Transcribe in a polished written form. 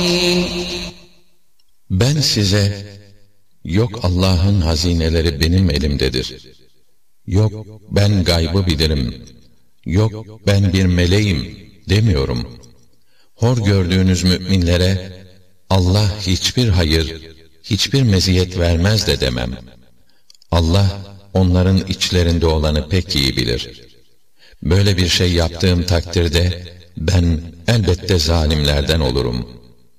Ben size, yok Allah'ın hazineleri benim elimdedir, yok ben gaybı bilirim, yok ben bir meleğim demiyorum. Hor gördüğünüz müminlere Allah hiçbir hayır, hiçbir meziyet vermez de demem. Allah onların içlerinde olanı pek iyi bilir. Böyle bir şey yaptığım takdirde ben elbette zalimlerden olurum.